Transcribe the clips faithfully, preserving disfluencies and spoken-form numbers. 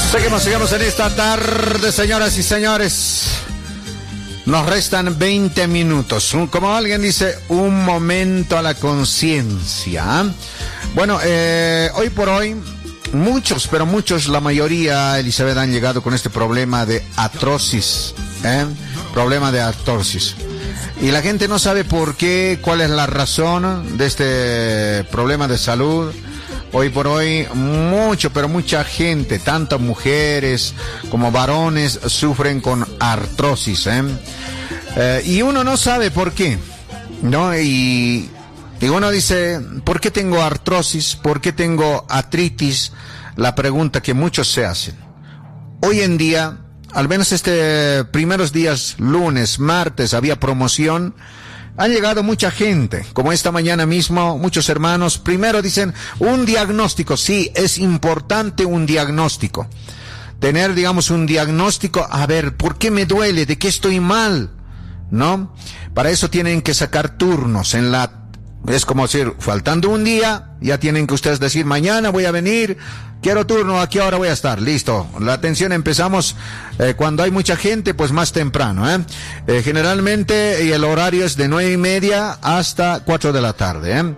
Seguimos, seguimos en esta tarde, señoras y señores. Nos restan veinte minutos. Como alguien dice, un momento a la conciencia. Bueno, eh, hoy por hoy, muchos, pero muchos, la mayoría, Elizabeth, han llegado con este problema de artrosis. ¿eh? Problema de artrosis. Y la gente no sabe por qué, cuál es la razón de este problema de salud. Hoy por hoy, mucho, pero mucha gente, tanto mujeres como varones, sufren con artrosis, ¿eh? Eh, y uno no sabe por qué, ¿no? Y, y uno dice, ¿por qué tengo artrosis? ¿Por qué tengo artritis? La pregunta que muchos se hacen. Hoy en día, al menos este primeros días, lunes, martes, había promoción. Han llegado mucha gente, como esta mañana mismo, muchos hermanos. Primero dicen, un diagnóstico. Sí, es importante un diagnóstico. Tener, digamos, un diagnóstico. A ver, ¿por qué me duele? ¿De qué estoy mal? ¿No? Para eso tienen que sacar turnos en la... Es como decir, faltando un día, ya tienen que ustedes decir, mañana voy a venir, quiero turno, ¿a qué hora voy a estar? Listo. La atención empezamos eh, cuando hay mucha gente, pues más temprano, ¿eh? Eh, generalmente y el horario es de nueve y media hasta cuatro de la tarde, ¿eh?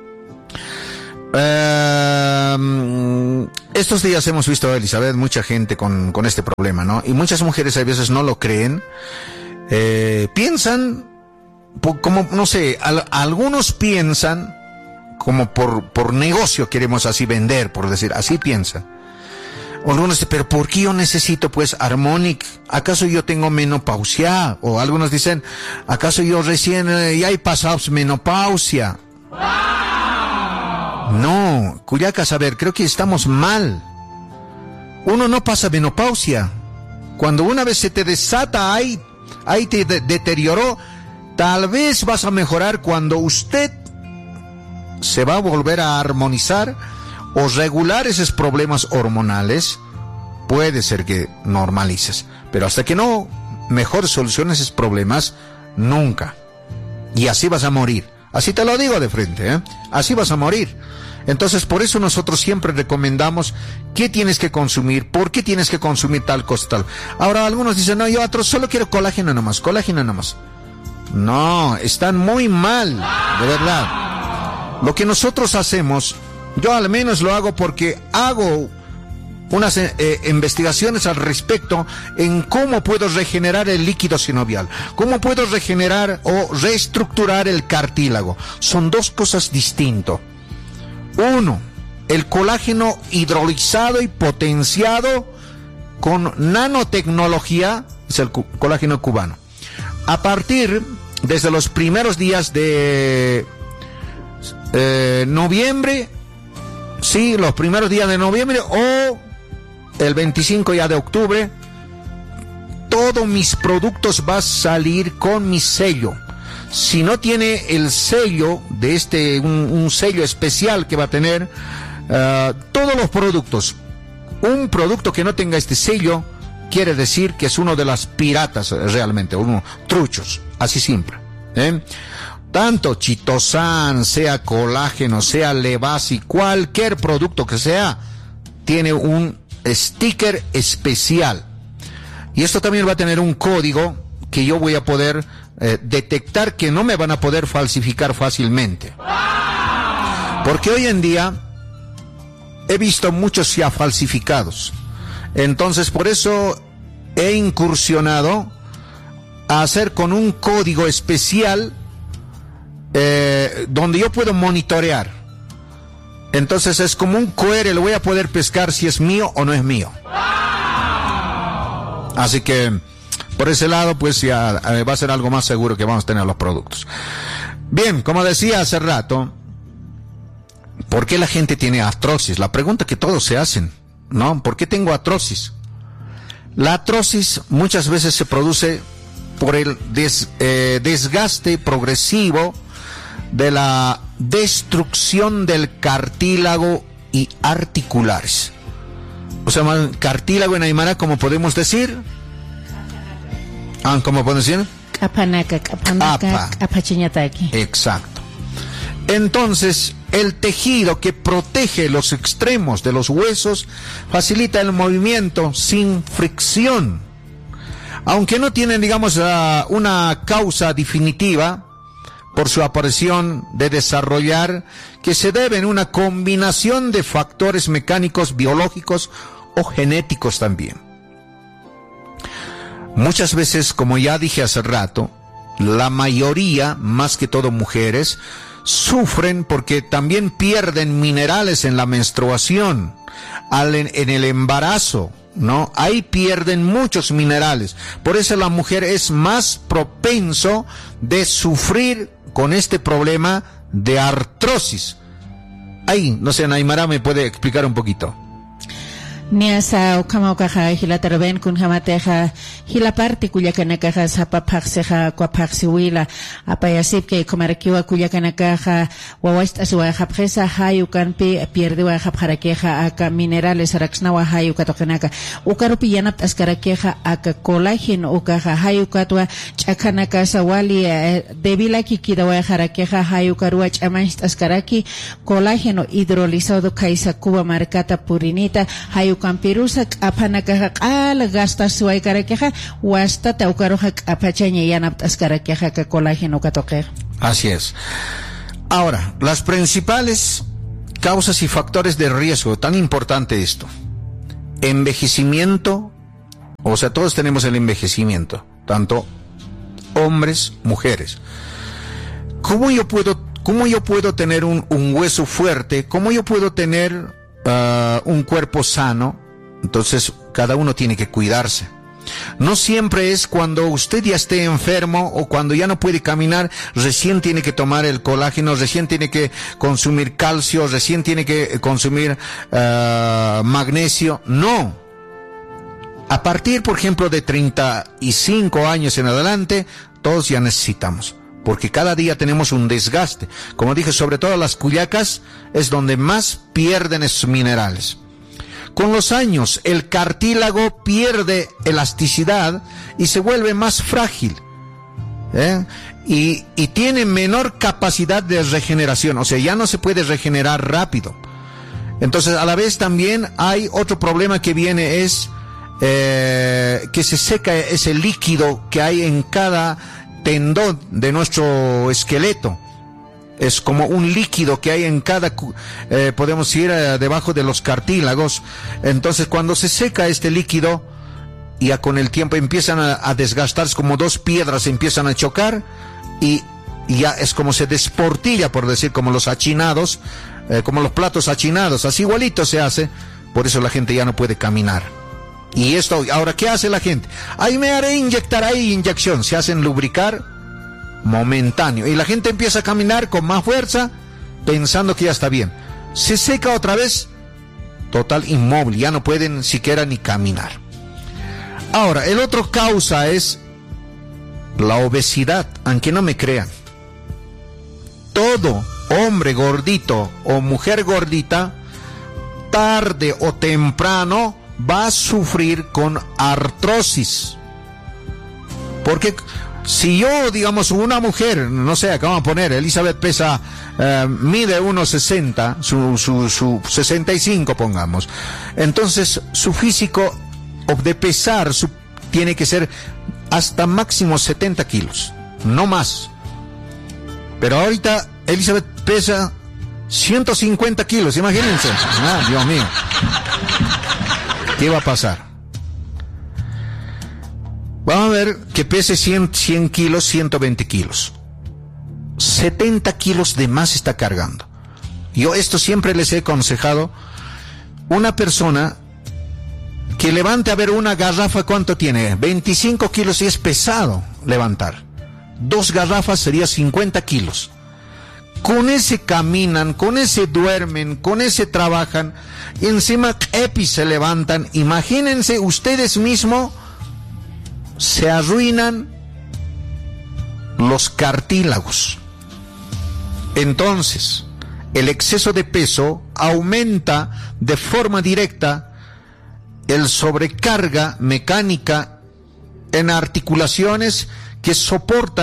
Eh, estos días hemos visto, Elizabeth, mucha gente con, con este problema, ¿no? Y muchas mujeres a veces no lo creen, eh, piensan... Como, no sé, al, algunos piensan, como por, por negocio queremos así vender, por decir, así piensan. O algunos dicen, pero ¿por qué yo necesito pues Harmonic? ¿Acaso yo tengo menopausia? O algunos dicen, ¿acaso yo recién eh, ya he pasado menopausia? No, Cuyaca, a ver, creo que estamos mal. Uno no pasa menopausia. Cuando una vez se te desata, ahí, ahí te de- deterioró. Tal vez vas a mejorar cuando usted se va a volver a armonizar o regular esos problemas hormonales. Puede ser que normalices, pero hasta que no mejor soluciones esos problemas, nunca. Y así vas a morir. Así te lo digo de frente, ¿eh? Así vas a morir. Entonces, por eso nosotros siempre recomendamos qué tienes que consumir, por qué tienes que consumir tal cosa, tal. Ahora, algunos dicen, no, yo otros solo quiero colágeno nomás, colágeno nomás. No, están muy mal, de verdad. Lo que nosotros hacemos, yo al menos lo hago porque hago unas eh, investigaciones al respecto en cómo puedo regenerar el líquido sinovial, cómo puedo regenerar o reestructurar el cartílago. Son dos cosas distintas. Uno, el colágeno hidrolizado y potenciado con nanotecnología, es el cu- colágeno cubano. A partir, desde los primeros días de eh, noviembre, sí, los primeros días de noviembre o el veinticinco ya de octubre, todos mis productos van a salir con mi sello. Si no tiene el sello de este, un, un sello especial que va a tener, uh, todos los productos, un producto que no tenga este sello, quiere decir que es uno de las piratas realmente, uno truchos, así simple, ¿eh? Tanto Chitosan, sea colágeno, sea Levasi, cualquier producto que sea, tiene un sticker especial. Y esto también va a tener un código que yo voy a poder eh, detectar, que no me van a poder falsificar fácilmente. Porque hoy en día he visto muchos ya falsificados. Entonces, por eso he incursionado a hacer con un código especial eh, donde yo puedo monitorear. Entonces es como un Q R, lo voy a poder pescar si es mío o no es mío. Así que por ese lado, pues ya eh, va a ser algo más seguro que vamos a tener los productos. Bien, como decía hace rato, ¿por qué la gente tiene artrosis? La pregunta que todos se hacen, ¿no? ¿Por qué tengo artrosis? La artrosis muchas veces se produce por el des, eh, desgaste progresivo de la destrucción del cartílago y articulares. O sea, cartílago en aymara, como podemos decir, ah, ¿cómo podemos decir? Kapanaka, kapanaka, Apa. kapachiñataki. Exacto. Entonces, el tejido que protege los extremos de los huesos facilita el movimiento sin fricción. Aunque no tienen, digamos, uh, una causa definitiva por su aparición de desarrollar, que se debe en una combinación de factores mecánicos, biológicos o genéticos también. Muchas veces, como ya dije hace rato, la mayoría, más que todo mujeres, sufren porque también pierden minerales en la menstruación, al, en el embarazo, ¿no? Ahí pierden muchos minerales. Por eso la mujer es más propenso de sufrir con este problema de artrosis. Ahí, no sé, Naimara me puede explicar un poquito. Niasa ukama ukaha hila terben kun hamateja hila parte kuyakanakaja sapapakseja kwapaksiwila apayasip ke komarakiwa kuyakanakaja wawast aswa hapjesa hayukan pe pierde wa hapjarakeja aka minerales araxnawa hayukatokanaka ukarupi yanap askarakeja aka colágeno ukaja hayukatwa chakanaka sawali debila kikida wa harakeja hayukarwa chamanst askaraki colágeno hidrolizado kaisa kuba marcata purinita hayuk Campirusa apanaka al gasta suay karakeja wasta taukaroja apachaña yanap askarakeja ka colágeno katoke. Así es. Ahora, las principales causas y factores de riesgo, tan importante esto. Envejecimiento, o sea, todos tenemos el envejecimiento, tanto hombres, mujeres. ¿Cómo yo puedo, cómo yo puedo tener un, un hueso fuerte? ¿Cómo yo puedo tener Uh, un cuerpo sano? Entonces cada uno tiene que cuidarse. No siempre es cuando usted ya esté enfermo o cuando ya no puede caminar, recién tiene que tomar el colágeno, recién tiene que consumir calcio, recién tiene que consumir uh, magnesio. No. A partir, por ejemplo, de treinta y cinco años en adelante, todos ya necesitamos. Porque cada día tenemos un desgaste. Como dije, sobre todo las cuyacas es donde más pierden esos minerales. Con los años, el cartílago pierde elasticidad y se vuelve más frágil. ¿eh? Y, y tiene menor capacidad de regeneración. O sea, ya no se puede regenerar rápido. Entonces, a la vez también hay otro problema que viene, es eh, que se seca ese líquido que hay en cada tendón de nuestro esqueleto. Es como un líquido que hay en cada, eh, podemos ir eh, debajo de los cartílagos. Entonces cuando se seca este líquido, ya con el tiempo empiezan a, a desgastarse, como dos piedras empiezan a chocar, y, y ya es como se desportilla, por decir, como los achinados, eh, como los platos achinados, así igualito se hace. Por eso la gente ya no puede caminar. Y esto, ahora, ¿qué hace la gente? Ahí me haré inyectar, ahí inyección, se hacen lubricar momentáneo. Y la gente empieza a caminar con más fuerza, pensando que ya está bien. Se seca otra vez, total inmóvil, ya no pueden siquiera ni caminar. Ahora, el otro causa es la obesidad, aunque no me crean. Todo hombre gordito o mujer gordita, tarde o temprano, va a sufrir con artrosis. Porque si yo, digamos, una mujer, no sé, acá vamos a poner, Elizabeth pesa, eh, mide uno sesenta, su, su, su sesenta y cinco pongamos. Entonces, su físico de pesar su, tiene que ser hasta máximo setenta kilos, no más. Pero ahorita Elizabeth pesa ciento cincuenta kilos, imagínense. Ah, Dios mío. ¿Qué va a pasar? Vamos a ver que pese cien, cien kilos, ciento veinte kilos. setenta kilos de más está cargando. Yo esto siempre les he aconsejado. Una persona que levante, a ver, una garrafa, ¿cuánto tiene? veinticinco kilos, y es pesado levantar. Dos garrafas sería cincuenta kilos. Con ese caminan, con ese duermen, con ese trabajan, y encima epi se levantan. Imagínense ustedes mismos, se arruinan los cartílagos. Entonces, el exceso de peso aumenta de forma directa el sobrecarga mecánica en articulaciones que soportan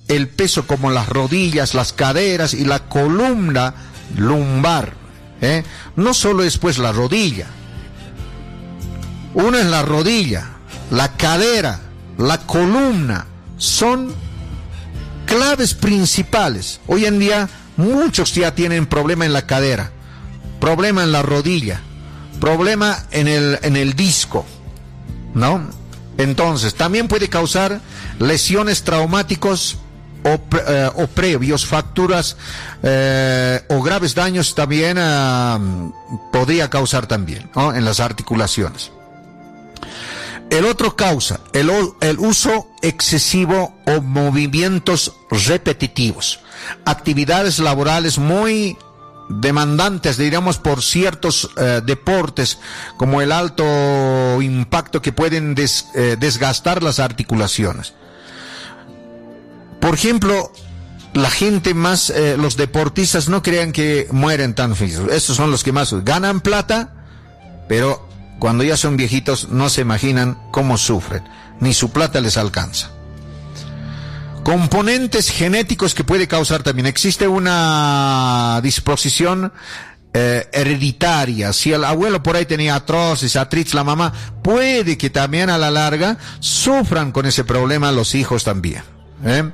el peso como las rodillas, las caderas y la columna lumbar. ¿eh? No solo es pues la rodilla. Una es la rodilla, la cadera, la columna. Son claves principales. Hoy en día muchos ya tienen problema en la cadera, problema en la rodilla, problema en el, en el disco, ¿no? Entonces, también puede causar lesiones traumáticos o, pre, eh, o previos, fracturas eh, o graves daños también eh, podría causar también, ¿no? En las articulaciones. El otro causa el, el uso excesivo o movimientos repetitivos, actividades laborales muy demandantes, diríamos, por ciertos eh, deportes, como el alto impacto que pueden des, eh, desgastar las articulaciones. Por ejemplo, la gente más, eh, los deportistas no crean que mueren tan fácil. Estos son los que más ganan plata, pero cuando ya son viejitos no se imaginan cómo sufren, ni su plata les alcanza. Componentes genéticos que puede causar también. Existe una disposición eh, hereditaria. Si el abuelo por ahí tenía artrosis, artritis, la mamá, puede que también a la larga sufran con ese problema los hijos también. ¿eh?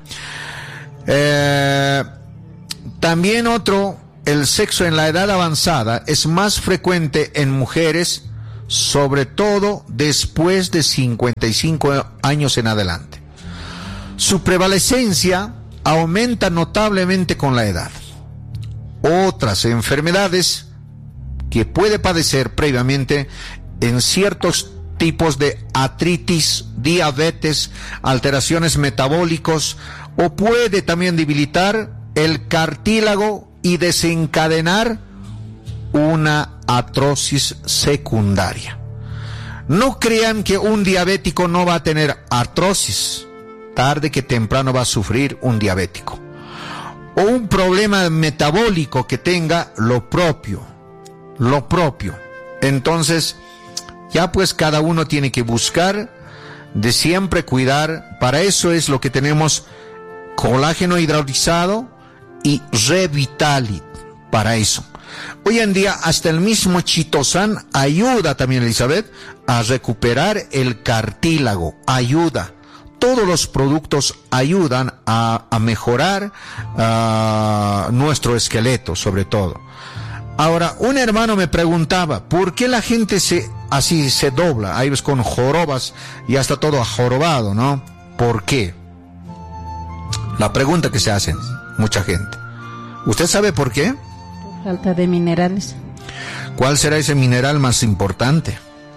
Eh, también otro, el sexo en la edad avanzada es más frecuente en mujeres, sobre todo después de cincuenta y cinco años en adelante. Su prevalecencia aumenta notablemente con la edad. Otras enfermedades que puede padecer previamente en ciertos tipos de artritis, diabetes, alteraciones metabólicos, o puede también debilitar el cartílago y desencadenar una artrosis secundaria. No crean que un diabético no va a tener artrosis. Tarde que temprano va a sufrir un diabético. O un problema metabólico que tenga lo propio. Lo propio. Entonces, ya pues cada uno tiene que buscar de siempre cuidar. Para eso es lo que tenemos colágeno hidrolizado y Revitalit. Para eso. Hoy en día hasta el mismo chitosan ayuda también, Elizabeth, a recuperar el cartílago. Ayuda. Todos los productos ayudan a, a mejorar uh, nuestro esqueleto, sobre todo. Ahora, un hermano me preguntaba, ¿por qué la gente se así se dobla? Ahí ves con jorobas y hasta todo ajorobado, ¿no? ¿Por qué? La pregunta que se hacen mucha gente. ¿Usted sabe por qué? Por falta de minerales. ¿Cuál será ese mineral más importante?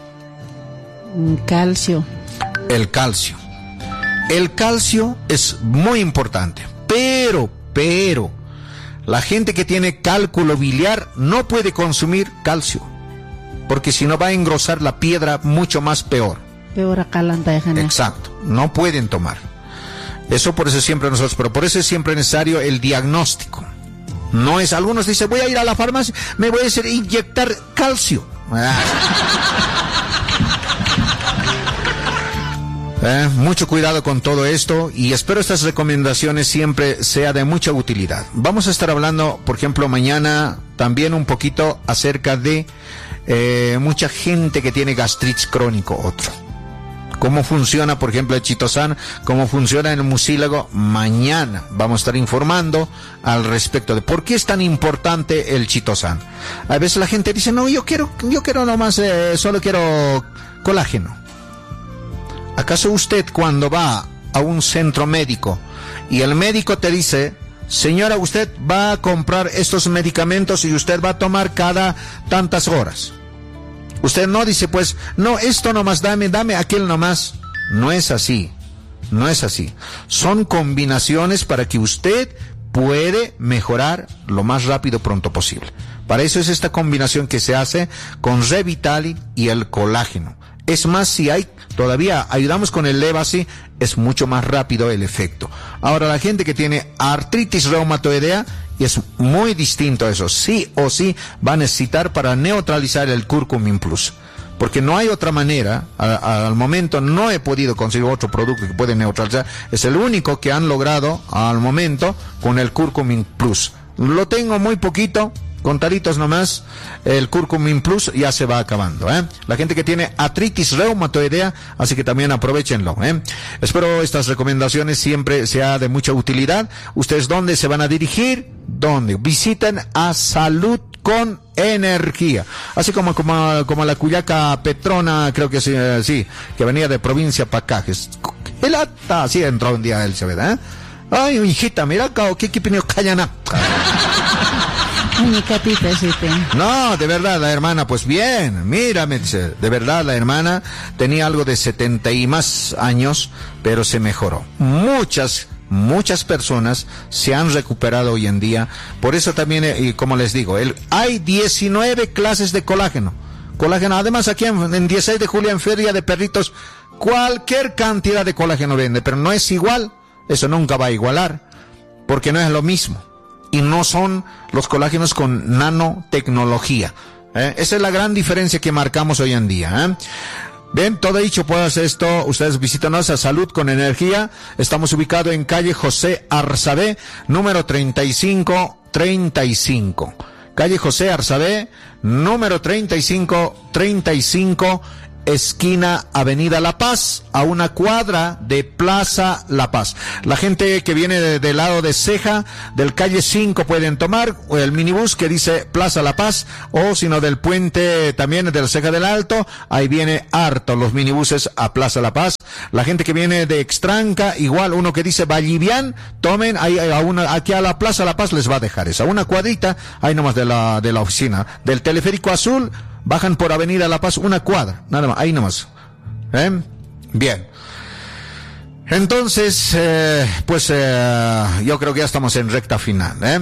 Calcio. El calcio. El calcio es muy importante, pero, pero, la gente que tiene cálculo biliar no puede consumir calcio, porque si no va a engrosar la piedra mucho más peor. Peor a calanta. Exacto, no pueden tomar. Eso por eso siempre nosotros, pero por eso es siempre necesario el diagnóstico. No es, algunos dicen, voy a ir a la farmacia, me voy a hacer inyectar calcio. Ah. Eh, mucho cuidado con todo esto y espero estas recomendaciones siempre sea de mucha utilidad. Vamos a estar hablando, por ejemplo, mañana también un poquito acerca de eh, mucha gente que tiene gastritis crónico, otro. Cómo funciona, por ejemplo, el chitosan, cómo funciona el mucílago. Mañana vamos a estar informando al respecto de por qué es tan importante el chitosan. A veces la gente dice, no, yo quiero, yo quiero nomás, eh, solo quiero colágeno. ¿Acaso usted cuando va a un centro médico y el médico te dice, señora, usted va a comprar estos medicamentos y usted va a tomar cada tantas horas? Usted no dice, pues, no, esto nomás dame, dame aquel nomás. No es así, no es así. Son combinaciones para que usted puede mejorar lo más rápido pronto posible. Para eso es esta combinación que se hace con Revitalit y el colágeno. Es más, si hay, todavía ayudamos con el Levasi, es mucho más rápido el efecto. Ahora, la gente que tiene artritis reumatoidea, es muy distinto a eso. Sí o sí va a necesitar para neutralizar el Curcumin Plus. porque no hay otra manera, a, a, al momento no he podido conseguir otro producto que puede neutralizar, es el único que han logrado al momento con el Curcumin Plus. Lo tengo muy poquito, contaditos nomás, el Curcumin Plus ya se va acabando, ¿eh? La gente que tiene artritis reumatoidea, así que también aprovechenlo, ¿eh? Espero estas recomendaciones siempre sea de mucha utilidad. ¿Ustedes dónde se van a dirigir? ¿Dónde? Visiten a Salud con Energía, así como como, como la cuyaca Petrona, creo que sí, eh, sí, que venía de provincia Pacajes. El ata, así entró un día él, se ve, ¿eh? Ay, hijita, mira, ¿qué qué callana? No, de verdad, la hermana, pues bien, mírame, de verdad, la hermana tenía algo de setenta y más años, pero se mejoró. Muchas, muchas personas se han recuperado hoy en día. Por eso también, y como les digo, el, hay diecinueve clases de colágeno. Colágeno, además aquí en, en dieciséis de julio, en Feria de Perritos, cualquier cantidad de colágeno vende, pero no es igual, eso nunca va a igualar, porque no es lo mismo. Y no son los colágenos con nanotecnología. ¿eh? Esa es la gran diferencia que marcamos hoy en día. ¿eh? Bien, todo dicho, pues esto, ustedes visítanos a Salud con Energía. Estamos ubicados en calle José Arzabé, número treinta y cinco treinta y cinco. Calle José Arzabé, número treinta y cinco treinta y cinco, esquina Avenida La Paz, a una cuadra de Plaza La Paz. La gente que viene del de lado de Ceja, del calle cinco, pueden tomar el minibús que dice Plaza La Paz, o sino del puente también del Ceja del Alto, ahí viene harto los minibuses a Plaza La Paz. La gente que viene de Extranca, igual uno que dice Vallivian, tomen ahí a una, aquí a la Plaza La Paz les va a dejar esa, una cuadrita, ahí nomás de la, de la oficina, del Teleférico Azul, bajan por Avenida La Paz una cuadra, nada más, ahí nomás. ¿Eh? Bien. Entonces, eh, pues eh, yo creo que ya estamos en recta final, ¿eh?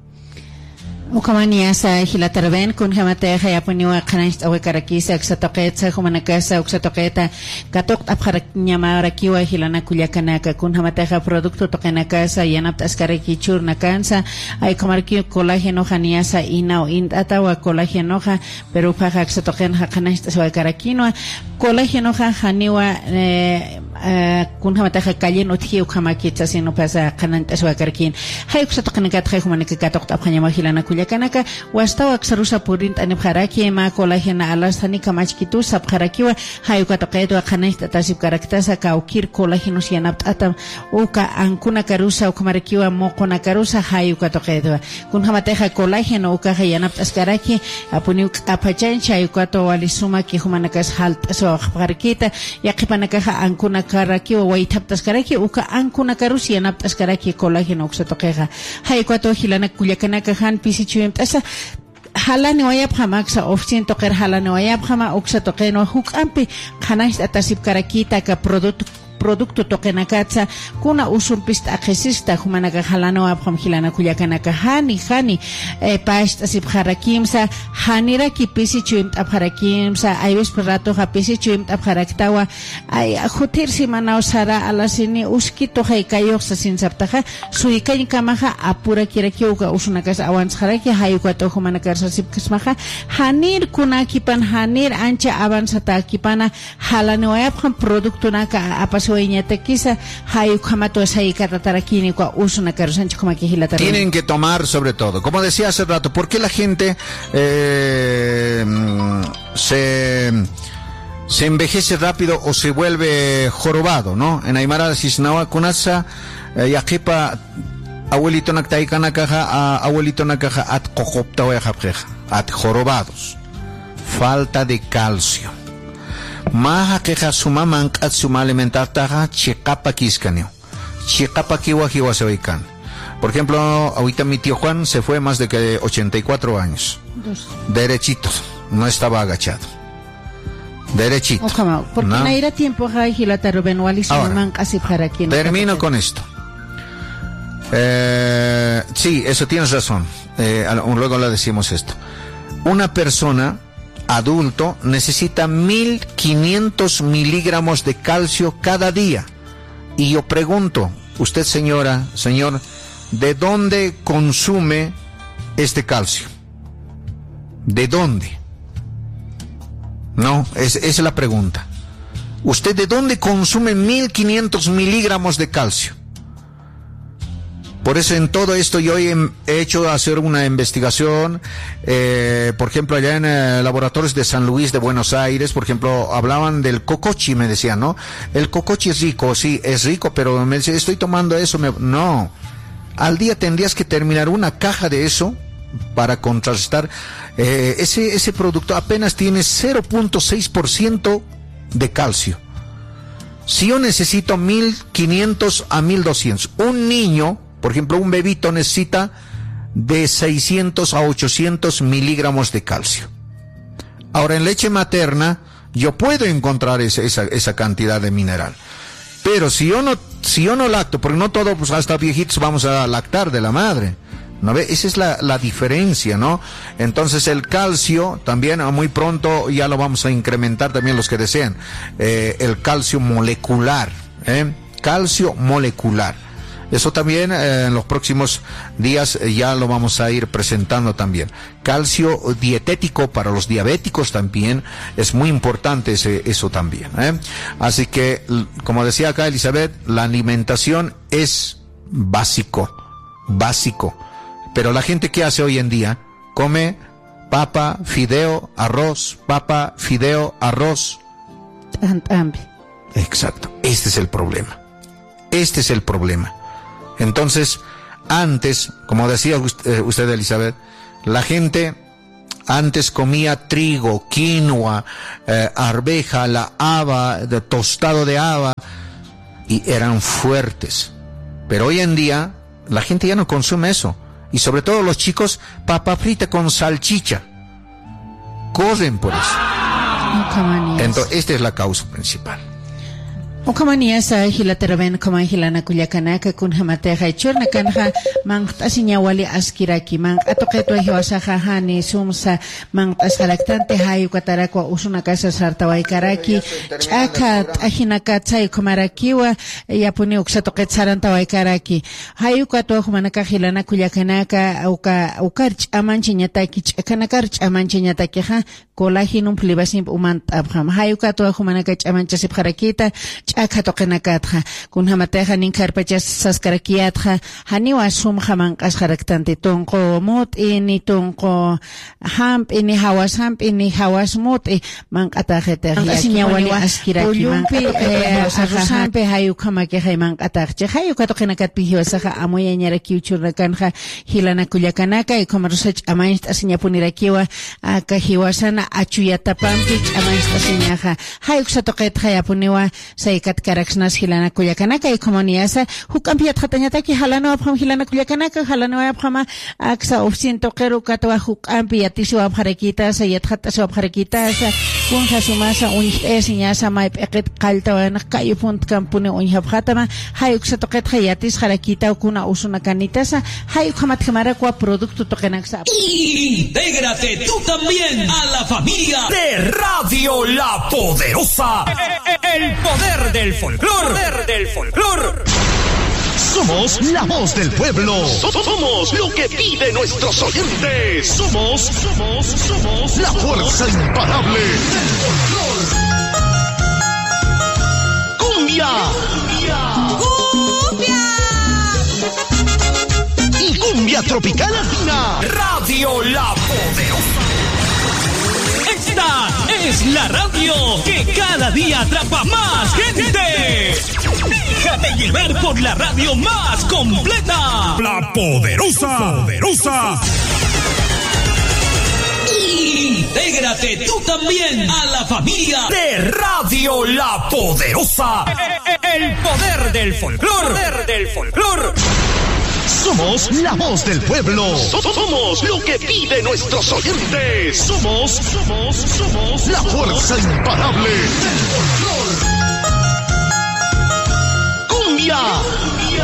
Ukamania sa hilatarben kun hamate hayapuniwa khanast awekarakisa aksatoqeta humanakasa uksatoqeta katok apharaknyamarakiwa hilana kulyakanaka kun hamate ha producto toqenakasa yanap askaraki churnakansa ay kamarki colágeno haniasa inao indatawa colágeno ha pero paha aksatoqen ha khanast awekarakino colágeno ha haniwa kun hamate ha kallen othi ukamakita sino pasa khanant aswakarakin hay uksatoqenakat hay humanaka katok apkhanyama hilana kanaka wastawa aksarusa purint anibharaki ma colágena alastani kamachkitu sabharakiwa hayuka toqedo khanista tasib karaktasa kaukir colágeno sianapt atam uka ankuna karusa ukamarakiwa moqona karusa hayuka toqedo kun hamateja colágeno uka hayanapt askaraki apuni apachancha hayuka to walisuma ki humanakas halt so bharkita yaqipanaka ankuna karakiwa waitaptas karaki uka ankuna karusi yanapt askaraki colágeno uksa toqeja hayuka to hilana kulyakanaka han pisi asa halani wayab hamaksa ofcien toqer halani wayab hama uksa toqeno hukampi khanais atasib karakita ka product producto toqenakatsa kuna usumpista akhisista humanaka halano abham hilana kulyakanaka hani hani eh, past asib harakimsa hanira kipisi chuimt abharakimsa aybes rato hapisi chuimt abharaktawa ay hutir simana usara alasini uskito haykayo sasin saptaha suikay kamaha apura kirakiuka usunakas awans haraki hayuka to humanaka sasib kismaha hanir kuna kipan hanir ancha avansata kipana halano abham producto naka apas tienen que tomar sobre todo, como decía hace rato, ¿por qué la gente eh, se se envejece rápido o se vuelve jorobado, ¿no? En Aymara Cisnawa Kunasa Yaquipa abuelito naktaikana caja abuelito nakaja at kokopta at jorobados, falta de calcio. Maha queja suma mancat suma alimentar taja chiqapa quiscanio. Chiqapa kiwa kiwa se oikan. Por ejemplo, ahorita mi tío Juan se fue más de que ochenta y cuatro años. Dos. Derechito, no estaba agachado. Derechito. Ojalá, porque no era tiempo termino con esto. Eh, sí, eso tienes razón. Eh, luego le decimos esto. Una persona adulto necesita mil quinientos miligramos de calcio cada día. Y yo pregunto, usted señora, señor, ¿de dónde consume este calcio? ¿De dónde? No, es, esa es la pregunta. ¿Usted de dónde consume mil quinientos miligramos de calcio? Por eso en todo esto yo he, he hecho hacer una investigación, eh, por ejemplo allá en eh, laboratorios de San Luis de Buenos Aires, por ejemplo, hablaban del cocochi, me decían, ¿no? El cocochi es rico, sí, es rico, pero me decía, estoy tomando eso, me... no. Al día tendrías que terminar una caja de eso para contrarrestar. Eh, ese, ese producto apenas tiene cero punto seis por ciento de calcio. Si yo necesito mil quinientos a mil doscientos, un niño, por ejemplo, un bebito necesita de seiscientos a ochocientos miligramos de calcio. Ahora, en leche materna, yo puedo encontrar esa, esa, esa cantidad de mineral. Pero si yo no, si yo no lacto, porque no todos, pues hasta viejitos vamos a lactar de la madre, ¿no ve? Esa es la, la diferencia, ¿no? Entonces el calcio también muy pronto ya lo vamos a incrementar también los que desean. Eh, el calcio molecular, ¿eh? Calcio molecular. Eso también eh, en los próximos días eh, ya lo vamos a ir presentando también. Calcio dietético para los diabéticos también es muy importante ese, eso también, ¿eh? Así que, como decía acá Elizabeth, la alimentación es básico, básico. Pero la gente que hace hoy en día come papa, fideo, arroz, papa, fideo, arroz. Exacto, este es el problema. Este es el problema. Entonces, antes, como decía usted, usted, Elizabeth, la gente antes comía trigo, quinoa, eh, arveja, la haba, de tostado de haba, y eran fuertes. Pero hoy en día, la gente ya no consume eso. Y sobre todo los chicos, papa frita con salchicha. Corren por eso. Entonces, esta es la causa principal. Ukamania sa hilateraben kama hilana kulyakanaka kun hamateja ichurna kanha mang tasinya wali askiraki mang atoketo hiwasaha hani sumsa mang tasalaktante hayu katarakwa usuna kasa sartawai karaki chaka ahinaka tsai kumarakiwa yapuni uksatoket sarantawai karaki hayu katwa humanaka hilana kulyakanaka uka ukarch amanchinyataki chakanakarch amanchinyataki ha kolahinum plibasim umant abham hayu katwa humanaka chamanchasip harakita chaka toqinakatja kun hamateja nin karpachas saskarakiatja haniwa sum haman qasqaraktante tonqo mut ini tonqo hamp ini hawas hamp ini hawas mut man qatajete asiñawali askiraki man arrosampe hayu kamake hayman qatajche hayu katoqinakat pihiwasaja amoya ñaraki uchurnakanja hilana kullakanaka y komarosach amainst asiñapunirakiwa akahiwasana achuyatapampi amainst asiñaja hayu ksatoqetja yapuniwa saykat karaksnas hilana kullakanaka y komoniasa hukampiat khatañataki halano apam hilana kullakanaka halano apama aksa ofsinto qeru katwa hukampi yatisi abharekita sayat khatas abharekita kun hasumasa unisiñasa mai peqet qaltawana kayupunt kampune unhabhatama hayuk satoqet hayatis harakita kuna usuna kanitasa hayuk hamat khamara kwa producto toqenaksa. Intégrate tú también a la familia de Radio La Poderosa. El poder del folclor. Poder del folclor. Somos la voz del pueblo. Somos lo que piden nuestros oyentes. Somos, somos, somos la fuerza imparable del folclor. Cumbia. Cumbia. Y cumbia tropical latina. Radio La Poderosa. Esta es la radio que cada día atrapa más gente. Déjate llevar por la radio más completa. La Poderosa. Poderosa. Intégrate tú también a la familia de Radio La Poderosa. El poder del folclor. Poder del folclor. Somos la voz del pueblo. Somos lo que piden nuestros oyentes. Somos, somos, somos la fuerza imparable del folclor. Cumbia.